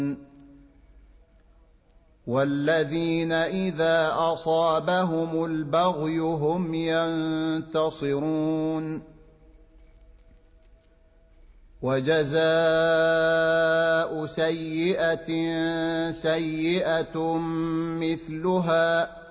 والذين إذا أصابهم البغي هم ينتصرون وجزاء سيئة سيئة مثلها